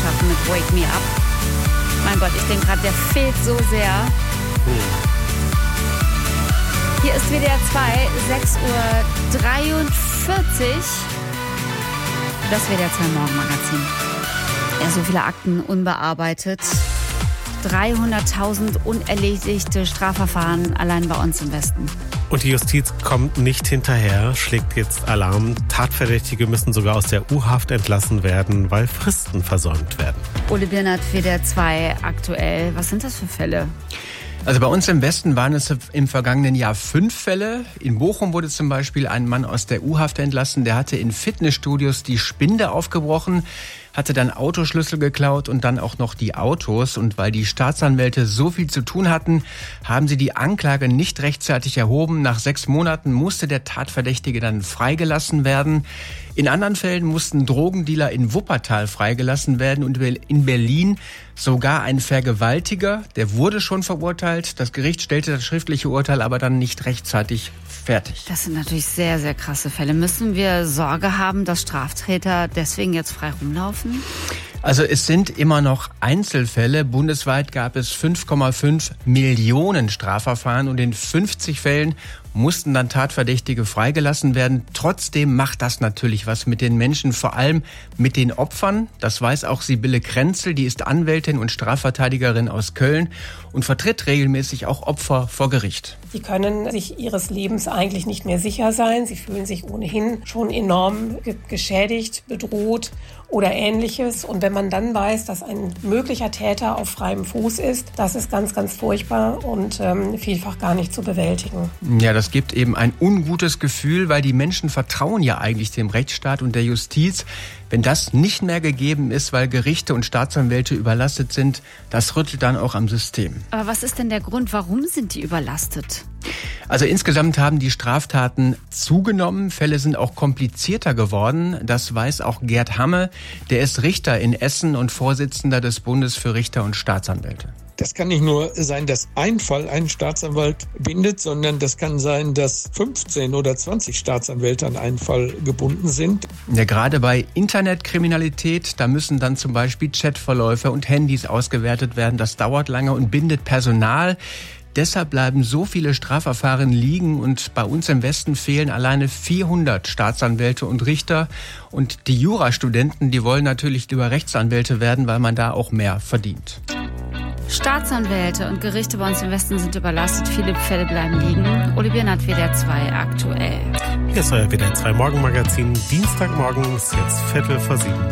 schaffen mit Wake Me Up. Mein Gott, ich denke gerade, der fehlt so sehr. Hier ist WDR 2, 6:43 Uhr. Das WDR 2 Morgenmagazin. Ja, so viele Akten unbearbeitet. 300.000 unerledigte Strafverfahren allein bei uns im Westen. Und die Justiz kommt nicht hinterher, schlägt jetzt Alarm. Tatverdächtige müssen sogar aus der U-Haft entlassen werden, weil Fristen versäumt werden. Ole Birnert, WDR 2 aktuell. Was sind das für Fälle? Also bei uns im Westen waren es im vergangenen Jahr 5 Fälle. In Bochum wurde zum Beispiel ein Mann aus der U-Haft entlassen. Der hatte in Fitnessstudios die Spinde aufgebrochen, hatte dann Autoschlüssel geklaut und dann auch noch die Autos. Und weil die Staatsanwälte so viel zu tun hatten, haben sie die Anklage nicht rechtzeitig erhoben. Nach 6 Monaten musste der Tatverdächtige dann freigelassen werden. In anderen Fällen mussten Drogendealer in Wuppertal freigelassen werden und in Berlin sogar ein Vergewaltiger. Der wurde schon verurteilt. Das Gericht stellte das schriftliche Urteil aber dann nicht rechtzeitig fertig. Das sind natürlich sehr, sehr krasse Fälle. Müssen wir Sorge haben, dass Straftäter deswegen jetzt frei rumlaufen? Also es sind immer noch Einzelfälle. Bundesweit gab es 5,5 Millionen Strafverfahren und in 50 Fällen mussten dann Tatverdächtige freigelassen werden. Trotzdem macht das natürlich was mit den Menschen, vor allem mit den Opfern. Das weiß auch Sibylle Krenzel, die ist Anwältin und Strafverteidigerin aus Köln und vertritt regelmäßig auch Opfer vor Gericht. Sie können sich ihres Lebens eigentlich nicht mehr sicher sein. Sie fühlen sich ohnehin schon enorm geschädigt, bedroht oder Ähnliches. Und wenn man dann weiß, dass ein möglicher Täter auf freiem Fuß ist, das ist ganz, ganz furchtbar und vielfach gar nicht zu bewältigen. Ja, das gibt eben ein ungutes Gefühl, weil die Menschen vertrauen ja eigentlich dem Rechtsstaat und der Justiz. Wenn das nicht mehr gegeben ist, weil Gerichte und Staatsanwälte überlastet sind, das rüttelt dann auch am System. Aber was ist denn der Grund, warum sind die überlastet? Also insgesamt haben die Straftaten zugenommen. Fälle sind auch komplizierter geworden. Das weiß auch Gerd Hamme. Der ist Richter in Essen und Vorsitzender des Bundes für Richter und Staatsanwälte. Das kann nicht nur sein, dass ein Fall einen Staatsanwalt bindet, sondern das kann sein, dass 15 oder 20 Staatsanwälte an einen Fall gebunden sind. Ja, gerade bei Internetkriminalität, da müssen dann zum Beispiel Chatverläufe und Handys ausgewertet werden. Das dauert lange und bindet Personal. Deshalb bleiben so viele Strafverfahren liegen und bei uns im Westen fehlen alleine 400 Staatsanwälte und Richter. Und die Jurastudenten, die wollen natürlich lieber Rechtsanwälte werden, weil man da auch mehr verdient. Staatsanwälte und Gerichte bei uns im Westen sind überlastet. Viele Fälle bleiben liegen. Ole Birnert, WDR 2 aktuell. Hier ist euer WDR 2 Morgenmagazin. Dienstagmorgen ist jetzt 7:15.